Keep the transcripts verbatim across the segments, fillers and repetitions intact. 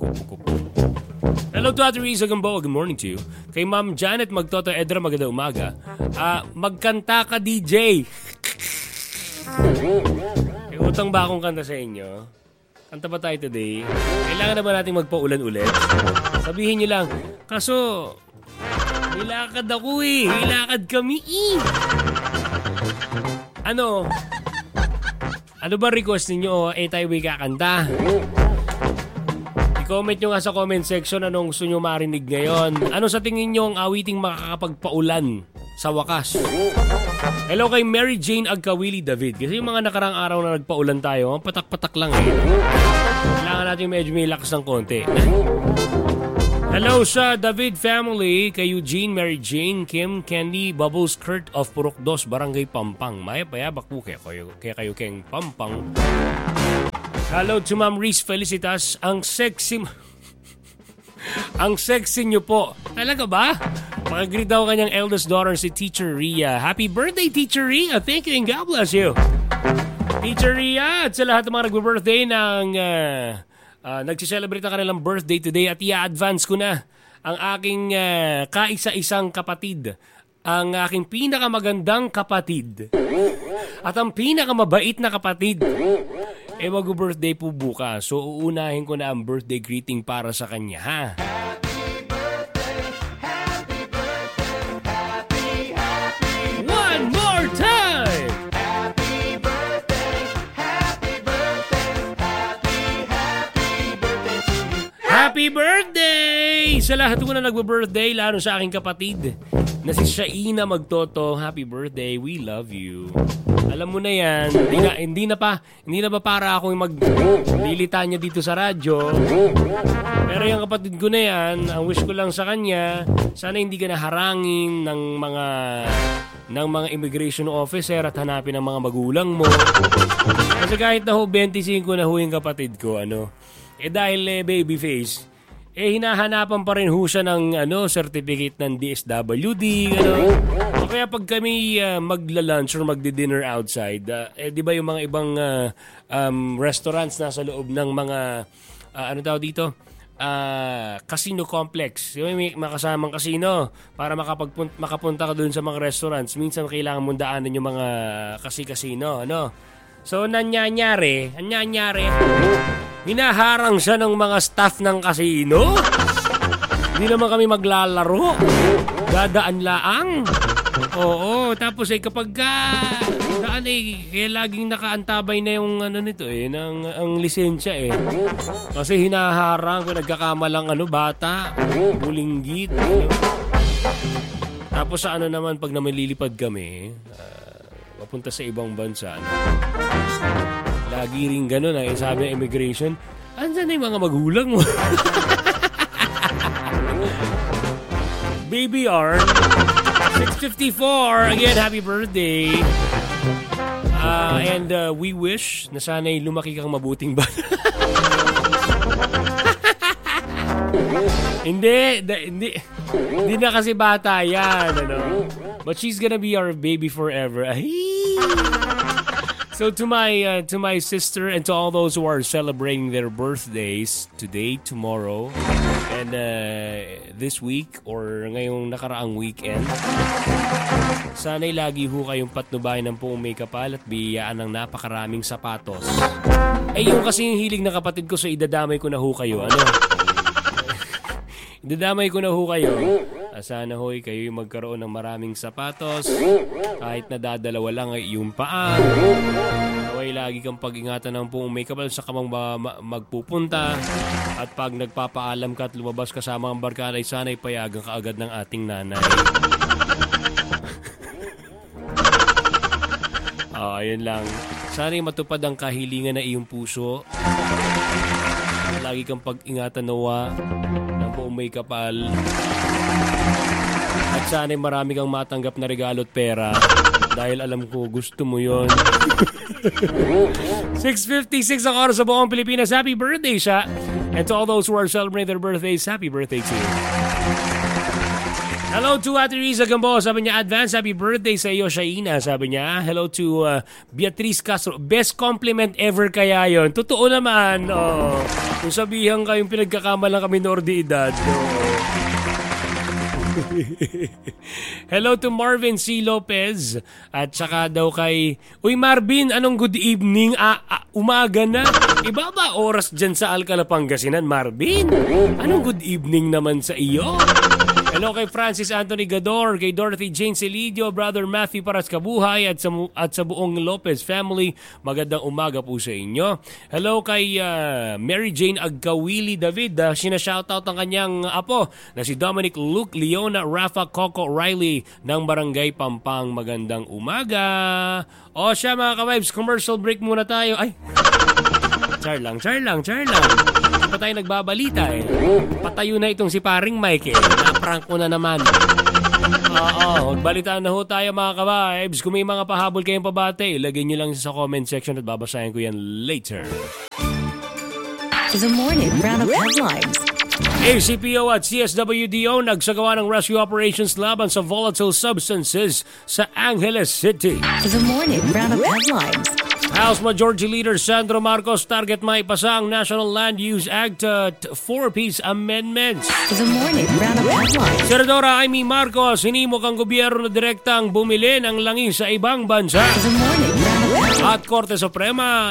Hello to Ate Riza Gamboa, good morning to you. Kay Ma'am Janet Magtoto Edra, magandang umaga. Uh, magkanta ka, D J. May utang ba akong kanta sa inyo? Kanta ba tayo today? Kailangan na ba natin magpaulan ulit? Sabihin nyo lang, kaso, nilakad ako eh. Nilakad kami eh. Ano? Ano ba request ninyo? Eh, tayo ba'y kakanta? I-comment nyo nga sa comment section anong gusto nyo marinig ngayon. Ano sa tingin nyo ang awiting makakapagpaulan sa wakas? Hello kay Mary Jane Agkawili David. Kasi yung mga nakarang araw na nagpaulan tayo, patak-patak lang eh. Kailangan natin medyo may lakas ng konti. Hello sa David family, kay Eugene, Mary Jane, Kim, Candy, Bubbles, Kurt of Purok Dos, Barangay Pampang. Maya paya bakpo kaya kayo, kaya kayo keng Pampang. Hello to Ma'am Reese Felicitas. Ang sexy... Ang sexy nyo po. Talaga ba? Makagreet daw kanyang eldest daughter si Teacher Ria. Happy birthday, Teacher Ria. Thank you and God bless you. Teacher Ria, at sa lahat ng mga nagbe-birthday ng... Uh, uh, nagsiselebrate ang kanilang birthday today at i-advance ko na ang aking uh, kaisa-isang kapatid. Ang aking pinakamagandang kapatid. At ang pinakamabait na kapatid. Eh, mag-birthday po bukas. So, uunahin ko na ang birthday greeting para sa kanya, ha? Happy birthday, happy birthday, happy, happy One more time! Happy birthday, happy birthday, happy, happy birthday to you. Happy birthday! Sa lahat ko na nagbe-birthday, lalo sa aking kapatid na si Shaina Magtoto. Happy birthday, we love you. Alam mo na yan, hindi na, hindi na pa, hindi na ba para akong maglilita niya dito sa radyo. Pero yung kapatid ko na yan, ang wish ko lang sa kanya, sana hindi ka naharangin ng mga, ng mga immigration officer at hanapin ang mga magulang mo. Kasi kahit na ho, twenty-five na ho yung kapatid ko, ano, eh dahil eh, baby face, eh hinahanapan pa rin ho siya ng ano, certificate ng D S W D, ano. O kaya pag kami uh, magla-lunch or magdi-dinner outside, uh, eh di ba yung mga ibang uh, um, restaurants nasa loob ng mga uh, ano tawag dito? Uh, casino complex. Yung may makasamang casino para makapagpunta makapunta ka doon sa mga restaurants. Minsan kailangan mong daanan yung mga kasi-casino, ano. So nanyanyari, nanyanyari. Hinaharang siya ng mga staff ng casino. Hindi naman kami maglalaro. Dadaan laang. Oo, tapos ay eh, kapag ka, daan eh, kaya laging nakaantabay na yung ano nito eh, ng, ang lisensya eh. Kasi hinaharang, nagkakamalang ano, bata, bulinggit. Ano. Tapos sa ano naman, pag namililipad kami, uh, mapunta sa ibang bansa, ano, lagi rin gano'n eh, sabi ng immigration, andyan na yung mga magulang mo. Baby R, six fifty-four, again, happy birthday. Uh, and uh, we wish na sana'y lumaki kang mabuting bata. Hindi, da, hindi, hindi na kasi bata yan, ano. But she's gonna be our baby forever. So to my uh, to my sister and to all those who are celebrating their birthdays today, tomorrow, and uh, this week or ngayong nakaraang weekend, sana'y lagi ho kayong patnubay ng buong may kapal at biyayaan ng napakaraming sapatos. Eh yung kasi yung hilig na kapatid ko, so idadamay ko na ho kayo. Ano? Idadamay ko na ho kayo. Sana ho'y kayo magkaroon ng maraming sapatos. Kahit na dadalawa lang ay iyong paa. Naway lagi kang pag-ingatan ng buong may kapal sa kamang ma- ma- magpupunta. At pag nagpapaalam ka at lumabas kasama ang barkada, ay sana'y payagan ka agad ng ating nanay. Oh, ayun lang. Sana'y matupad ang kahilingan na iyong puso. Lagi kang pag-ingatan nawa ng buong may kapal. At sana'y marami kang matanggap na regalo at pera. Dahil alam ko, gusto mo yon. six fifty-six ang oras sa buong Pilipinas. Happy birthday siya. And to all those who are celebrating their birthdays, happy birthday to you. Hello to Ate Riza Gambo. Sabi niya, advance happy birthday sa iyo, Shaina. Sabi niya, hello to uh, Beatrice Castro. Best compliment ever kaya yon. Totoo naman. Oh. Kung sabihan kayong pinagkakamalan kami Nordi Edad. Oh. Hello to Marvin C. Lopez. At saka daw kay, uy Marvin, anong good evening? Ah, ah, umaga na. Iba ba oras dyan sa Alcala, Pangasinan, Marvin? Anong good evening naman sa iyo? Hello kay Francis Anthony Gador, kay Dorothy Jane Celidio, Brother Matthew Paras Kabuhay at sa, at sa buong Lopez family. Magandang umaga po sa inyo. Hello kay uh, Mary Jane Agkawili David. Uh, sinashoutout ang kanyang apo na si Dominic Luke Leona Rafa Coco Riley ng Barangay Pampang. Magandang umaga. O siya mga ka-vibes, commercial break muna tayo. Ay, char lang, char lang, char lang. Pa tayo nagbabalita eh. Patayo na itong si paring Mike eh. Na-prank ko na naman. Oo, magbalitaan na ho tayo mga ka-vibes. Kung may mga pahabol kayong pabate, ilagay nyo lang sa comment section at babasahin ko yan later. The morning round of headlines. A C P O at C S W D O nagsagawa ng rescue operations laban sa volatile substances sa Angeles City. The morning round of headlines. House Majority Leader Sandro Marcos target maipasa ang National Land Use Act at four-piece amendments. The morning round of headlines. Senadora Amy Marcos, hinimok ang gobyerno na direktang bumili ng langis sa ibang bansa. The morning round of headlines. At Korte Suprema,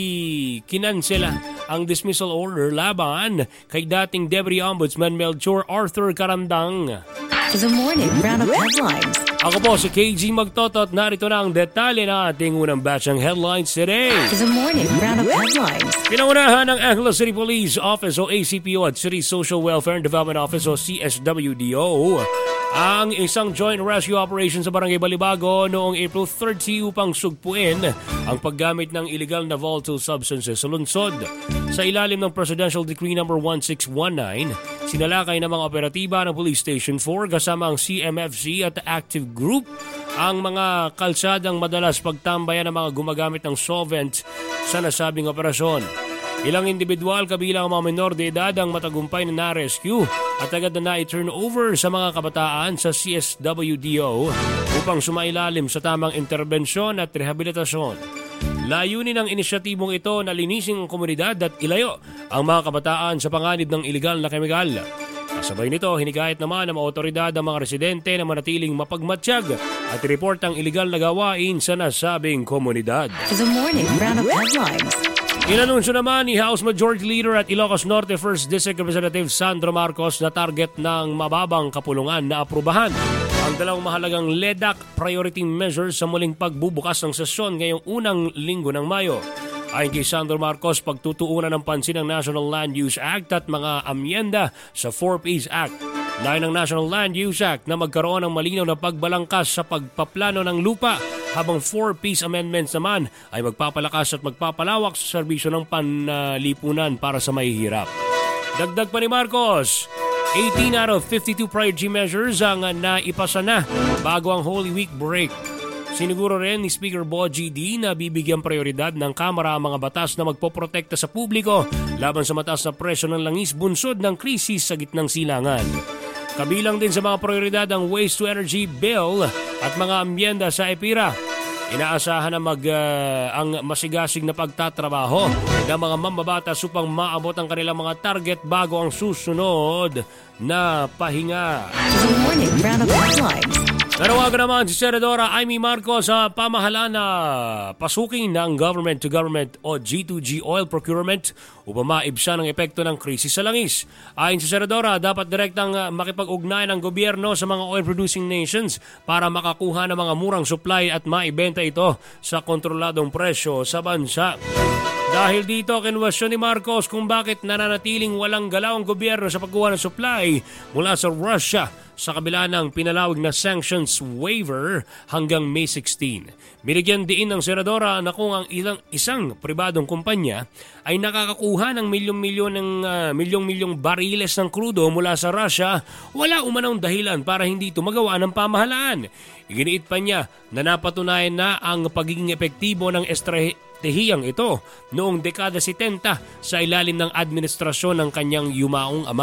ikinansela ang dismissal order laban kay dating Deputy Ombudsman Melchor Arthur Carandang. The morning round of headlines. Ako po si K G Magtotot. Narito na ang detalye na ating unang batch ng headlines today. The morning round of headlines. Pinangunahan ng Angeles City Police Office o A C P O at City Social Welfare and Development Office o C S W D O ang isang joint rescue operation sa Barangay Balibago noong April thirtieth upang sugpuin ang paggamit ng illegal na volatile substances sa lungsod. Sa ilalim ng Presidential Decree number one six one nine, sinalakay ng mga operatiba ng Police Station four kasama ang C M F C at Active Group ang mga kalsadang madalas pagtambayan ng mga gumagamit ng solvent sa nasabing operasyon. Ilang individual kabilang ang mga menor de edad ang matagumpay na na-rescue at agad na na-turn over sa mga kabataan sa C S W D O upang sumailalim sa tamang interbensyon at rehabilitasyon. Layunin ng inisyatibong ito na linisin ang komunidad at ilayo ang mga kabataan sa panganib ng iligal na kemikal. Kasabay nito, hinigayat naman ng mga otoridad ang mga residente na manatiling mapagmatsyag at report ang iligal na gawain sa nasabing komunidad. The morning round of headlines. Inanunsyo naman ni House Majority Leader at Ilocos Norte first District Representative Sandro Marcos na target ng mababang kapulungan na aprubahan ang dalawang mahalagang L E D A C priority measures sa muling pagbubukas ng sesyon ngayong unang linggo ng Mayo. Ayon kay Sandro Marcos, pagtutuunan ng pansin ng National Land Use Act at mga amyenda sa four-piece Act. Layo ng National Land Use Act na magkaroon ng malinaw na pagbalangkas sa pagpaplano ng lupa, habang four-piece amendments naman ay magpapalakas at magpapalawak sa serbisyo ng panlipunan para sa mahihirap. Dagdag pa ni Marcos, eighteen out of fifty-two priority measures ang naipasa na bago ang Holy Week break. Siniguro rin ni Speaker Bo G D na bibigyan prioridad ng Kamara ang mga batas na magpoprotekta sa publiko laban sa mataas na presyo ng langis bunsod ng krisis sa gitnang silangan. Kabilang din sa mga prioridad ang Waste to Energy Bill at mga amyenda sa E P I R A. Inaasahan na mag, uh, ang masigasig na pagtatrabaho ng mga mambabatas upang maabot ang kanilang mga target bago ang susunod na pahinga. The morning round of headlines. Nanawagan naman si Senadora Amy Marcos sa pamahalaan na pasukin ng government-to-government o G to G oil procurement upang maibsan ang epekto ng krisis sa langis. Ayon si Senadora, dapat direktang makipag-ugnayan ng gobyerno sa mga oil-producing nations para makakuha ng mga murang supply at maibenta ito sa kontroladong presyo sa bansa. Dahil dito, kinwestiyon ni Marcos kung bakit nananatiling walang galaw ang gobyerno sa pagkuha ng supply mula sa Russia sa kabila ng pinalawig na sanctions waiver hanggang May sixteenth. Binigyan din ng senadora na kung ang ilang isang pribadong kumpanya ay nakakakuha ng milyong-milyon ng uh, milyong-milyong bariles ng krudo mula sa Russia, wala umanong dahilan para hindi ito magawa ng pamahalaan. Iginiit pa niya na napatunayan na ang pagiging epektibo ng estratehiyang ito noong dekada setenta sa ilalim ng administrasyon ng kanyang yumaong ama.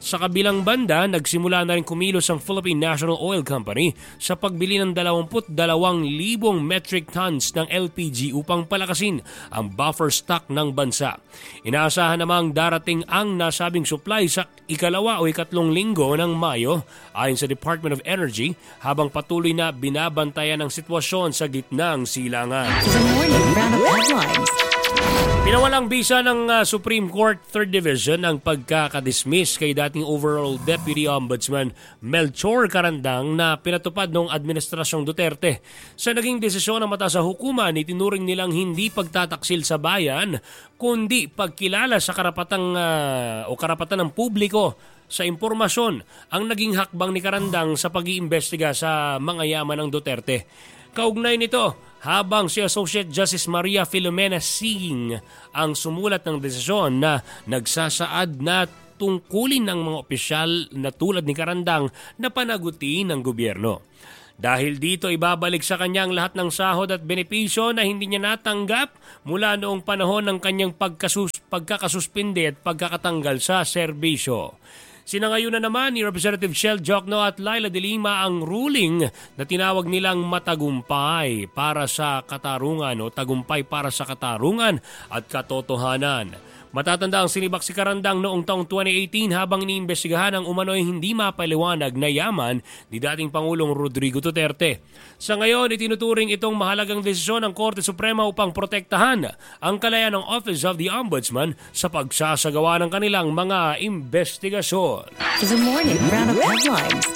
Sa kabilang banda, nagsimula na rin kumilos ang Philippine National Oil Company sa pagbili ng dalawampu't dalawang libong metric tons ng L P G upang palakasin ang buffer stock ng bansa. Inaasahan namang darating ang nasabing supply sa ikalawa o ikatlong linggo ng Mayo ayon sa Department of Energy habang patuloy na binabantayan ang sitwasyon sa gitnang silangan. The morning roundup headlines. Pinawalang bisa ng uh, Supreme Court third Division ang pagkakadismiss kay dating overall Deputy Ombudsman Melchor Carandang na pinatupad noong Administrasyong Duterte. Sa naging desisyon ng mataas na hukuman, itinuring nilang hindi pagtataksil sa bayan, kundi pagkilala sa karapatang uh, o karapatan ng publiko sa impormasyon ang naging hakbang ni Carandang sa pag-iimbestiga sa mga yaman ng Duterte. Kaugnay nito, habang si Associate Justice Maria Filomena Singh ang sumulat ng desisyon na nagsasaad na tungkulin ng mga opisyal na tulad ni Carandang na panagutin ng gobyerno. Dahil dito ibabalik sa kanyang lahat ng sahod at benepisyo na hindi niya natanggap mula noong panahon ng kanyang pagkasus pagkakasuspinde at pagkakatanggal sa serbisyo. Sinangayunan naman ni Representative Shell Jokno at Laila de Lima ang ruling na tinawag nilang matagumpay para sa katarungan o tagumpay para sa katarungan at katotohanan. Matatanda ang sinibak si Carandang noong taong twenty eighteen habang iniimbestigahan ang umano'y hindi mapaliwanag na yaman ni dating Pangulong Rodrigo Duterte. Sa ngayon, itinuturing itong mahalagang desisyon ng Korte Suprema upang protektahan ang kalayaan ng Office of the Ombudsman sa pagsasagawa ng kanilang mga investigasyon. The morning roundup headlines.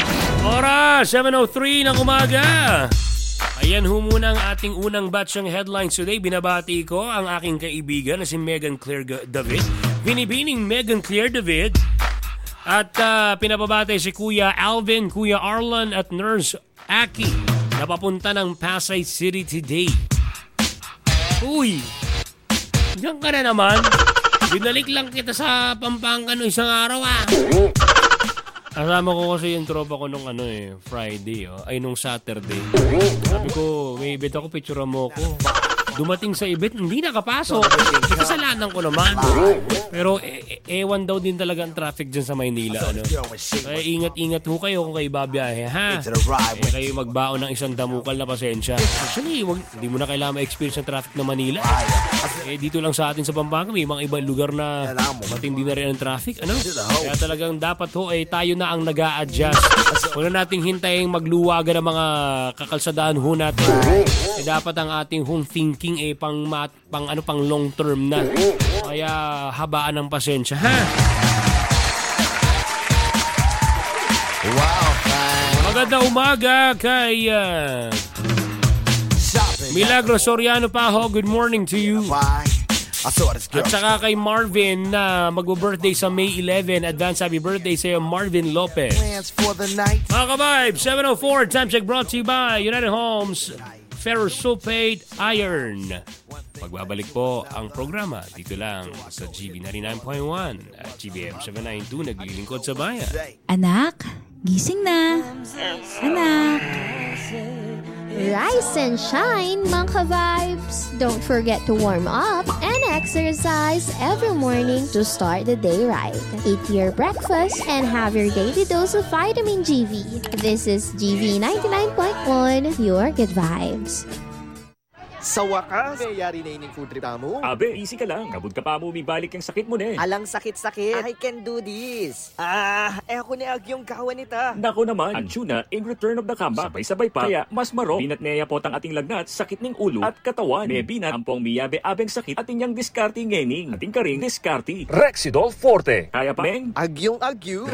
Oras, seven oh three ng umaga. Ayan ho muna ang ating unang batch ng headlines today. Binabati ko ang aking kaibigan na si Megan Claire David. Binibining Megan Claire David. At uh, pinapabati si Kuya Alvin, Kuya Arlan at Nurse Aki na papunta ng Pasay City today. Uy, diyan ka na naman. Binalik lang kita sa Pampanga no isang araw ah. Kasama ko kasi yung tropa ko nung ano eh, Friday, oh, ay nung Saturday. Sabi ko, may event ako, picturean mo ko. Dumating sa event, hindi nakapasok. Kasalanan ko naman. Pero e- e- ewan daw din talaga ang traffic dyan sa Maynila. Ano? Kaya ingat-ingat ho kayo kung kayo babiyahe, ha? Eh, kayo magbaon ng isang damukal na pasensya. Actually, wag, hindi mo na kailangan ma-experience ng traffic na Manila. Eh, dito lang sa atin sa Pampanga, may mga ibang lugar na matindi na rin ang traffic. Ano? Kaya talagang dapat ho, eh, tayo na ang nag-a-adjust. Huwag na nating hintayin magluwagan ng mga kakalsadahan ho natin. Eh, dapat ang ating home thinking eh pang mat, pang ano pang long term na. Kaya habaan ng pasensya, ha? Wow, man. Magandang umaga kay uh, Milagro Soriano Paho. Good morning to you. At saka kay Marvin na mag-birthday sa May eleventh. Advance happy birthday sa Marvin Lopez. Mga ka-vibes, seven oh four, time check brought to you by United Homes Ferrosulfate Iron. Magbabalik po ang programa dito lang sa G B ninety-nine point one at G B M seven ninety-two, naglilingkod sa bayan. Anak, gising na. Anak. Rise and shine, mga ka-vibes! Don't forget to warm up and exercise every morning to start the day right. Eat your breakfast and have your daily dose of vitamin G V. This is G V ninety-nine point one, your good vibes. Sa wakas, mayayari na ining food trip mo. Abe, easy ka lang. Kabud ka pa mo, bibalik yung sakit mo na eh. Alang sakit-sakit. I can do this. Ah, eh ako ni Agyong kawan nita. Nako naman, ang tuna in return of the comeback. Sabay-sabay pa. Kaya mas maro. Binat neya po ang ating lagnat, sakit ng ulo at katawan. May binat ang pong miyabe-abeng sakit at inyang discarding ngening. Ating karing discarding. Rexidol Forte. Kaya pa, Meng? Agyong Agyo.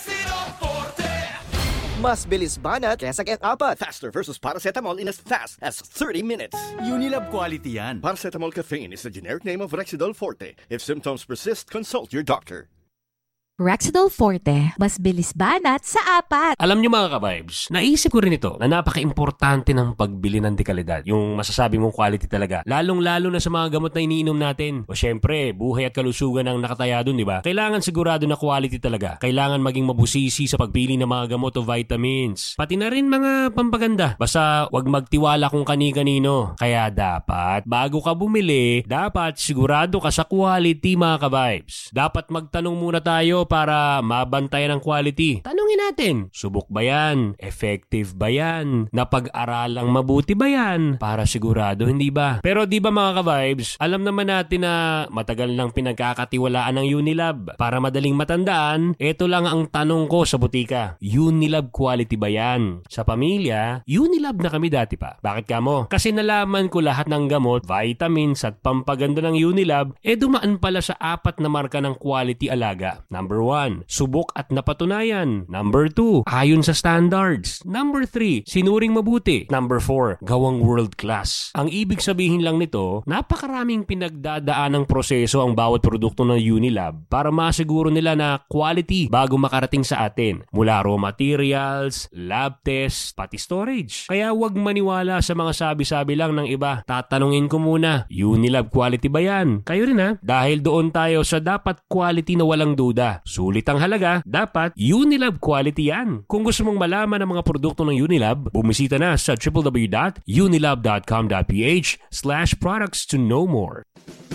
Mas bilis banat kesa kaya apat. Faster versus paracetamol in as fast as thirty minutes. Unilab quality yan. Paracetamol caffeine is the generic name of Rexidol Forte. If symptoms persist, consult your doctor. Rexidol Forte, mas bilis banat sa apat. Alam niyo mga ka-vibes, naisip ko rin ito na napaka-importante ng pagbili ng dekalidad. Yung masasabi mong quality talaga. Lalong-lalo na sa mga gamot na iniinom natin. O syempre, buhay at kalusugan ang nakataya dun, di ba? Kailangan sigurado na quality talaga. Kailangan maging mabusisi sa pagpili ng mga gamot o vitamins. Pati na rin mga pampaganda. Basta wag magtiwala kung kani-kanino. Kaya dapat, bago ka bumili, dapat sigurado ka sa quality mga ka-vibes. Dapat magtanong muna tayo tayo para mabantayan ang quality. Tanungin natin, subok ba yan? Effective ba yan? Napag-aralang mabuti ba yan? Para sigurado, hindi ba? Pero di ba mga ka-vibes, alam naman natin na matagal nang pinagkakatiwalaan ng Unilab. Para madaling matandaan, ito lang ang tanong ko sa butika. Unilab quality ba yan? Sa pamilya, Unilab na kami dati pa. Bakit ka mo? Kasi nalaman ko lahat ng gamot, vitamins at pampaganda ng Unilab, eh dumaan pala sa apat na marka ng quality alaga. Number one, subok at napatunayan. Number two, ayon sa standards. Number three, sinuring mabuti. Number four, gawang world class. Ang ibig sabihin lang nito, napakaraming pinagdadaan ng proseso ang bawat produkto ng Unilab para masiguro nila na quality bago makarating sa atin. Mula raw materials, lab tests, pati storage. Kaya wag maniwala sa mga sabi-sabi lang ng iba. Tatanungin ko muna, Unilab quality ba yan? Kayo rin ha? Dahil doon tayo sa dapat quality na walang duda. Sulit ang halaga, dapat Unilab quality yan. Kung gusto mong malaman ang mga produkto ng Unilab, bumisita na sa w w w dot unilab dot com dot p h slash products to know more.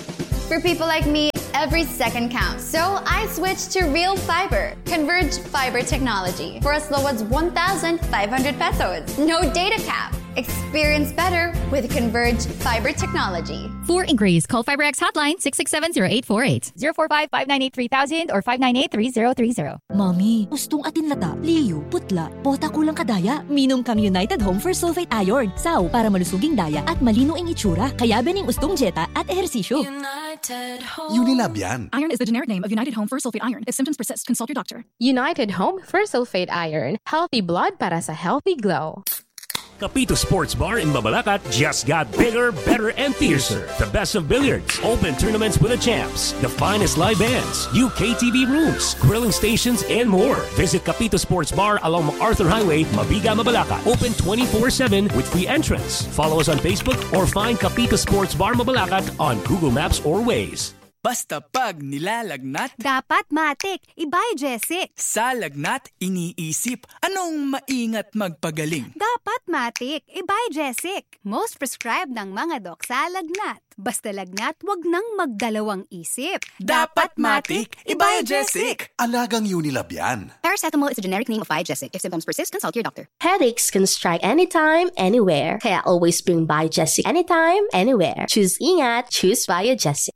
For people like me, every second counts. So I switched to Real Fiber, Converge Fiber Technology, for as low as one thousand five hundred pesos. No data cap. Experience better with Converge Fiber Technology. For inquiries, call FiberX hotline six six seven zero eight four eight, zero four five, five nine eight, three thousand or five nine eight, three zero three zero. Mommy, gustong atin lata, liyo, putla, bota kulang kadaya. Minom kami United Home for Sulfate Iron. Saw para malusuging daya at malino ang itsura. Kaya bening ustong jeta at ehersisyo. United Home. Unilab yan. Iron is the generic name of United Home for Sulfate Iron. If symptoms persist, consult your doctor. United Home for Sulfate Iron. Healthy blood para sa healthy glow. Capito Sports Bar in Mabalacat just got bigger, better, and fiercer. The best of billiards, open tournaments with the champs, the finest live bands, U K T V rooms, grilling stations, and more. Visit Capito Sports Bar along MacArthur Highway, Mabiga, Mabalacat. Open twenty-four seven with free entrance. Follow us on Facebook or find Capito Sports Bar Mabalacat on Google Maps or Waze. Basta pag nilalagnat, dapat matik, ibay Jessic. Sa lagnat, iniisip, anong maingat magpagaling? Dapat matik, ibay Jessic. Most prescribed ng mga dok sa lagnat. Basta lagnat, wag nang magdalawang isip. Dapat matik, ibay Jessic. Alagang Unilab yan. Paracetamol is a generic name of Bijesic. If symptoms persist, consult your doctor. Headaches can strike anytime, anywhere. Kaya always bring Bijesic anytime, anywhere. Choose ingat, choose Bijesic.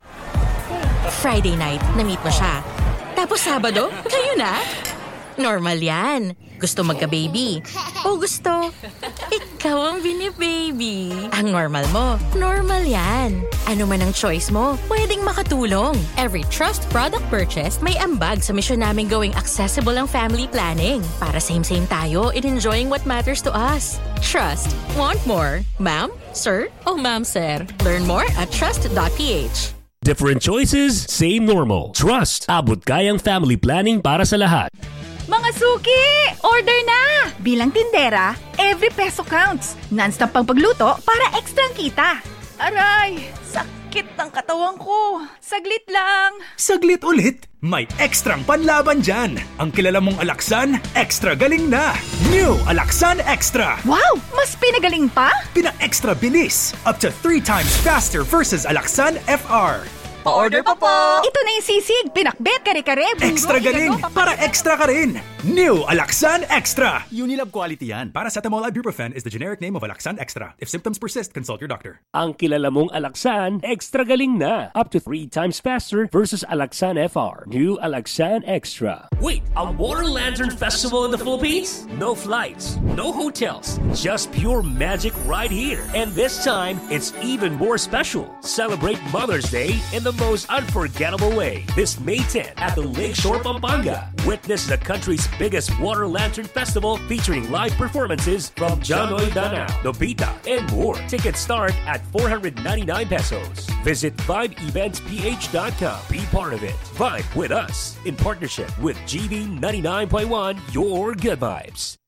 Friday night, na-meet mo siya. Tapos Sabado, kayo na? Normal yan. Gusto magka-baby. O gusto, ikaw ang bini-baby. Ang normal mo, normal yan. Ano man ang choice mo, pwedeng makatulong. Every Trust product purchase, may ambag sa misyon namin gawing accessible ang family planning. Para same-same tayo in enjoying what matters to us. Trust. Want more? Ma'am? Sir? O ma'am, sir? Learn more at trust dot p h. Different choices, same normal. Trust. Abot kayang family planning para sa lahat. Mga suki! Order na! Bilang tindera, every peso counts. Non-stop pang pagluto para extra kita. Aray! Sakit ng katawan ko. Saglit lang. Saglit ulit? May ekstrang panlaban dyan. Ang kilala mong Alaxan, extra galing na. New Alaxan Extra. Wow! Mas pinagaling pa? Pina-extra bilis. Up to three times faster versus Alaxan F R. Pa-order pa po! Ito na yung sisig, pinakbet, kare-kare, bungo, extra galing, igano, para extra ka rin! New Alaxan Extra! Unilab quality yan. Paracetamol ibuprofen is the generic name of Alaxan Extra. If symptoms persist, consult your doctor. Ang kilala mong Alaxan, extra galing na. Up to three times faster versus Alaxan F R. New Alaxan Extra. Wait, a Water Lantern Festival in the Philippines? No flights, no hotels, just pure magic right here. And this time, it's even more special. Celebrate Mother's Day in the most unforgettable way. This May tenth at the Lakeshore, Pampanga. Witness the country's biggest Water Lantern Festival featuring live performances from Janoy Danao, Nobita, and more. Tickets start at four hundred ninety-nine pesos. Visit vibe events p h dot com. Be part of it. Vibe with us in partnership with G B ninety-nine point one, Your Good Vibes.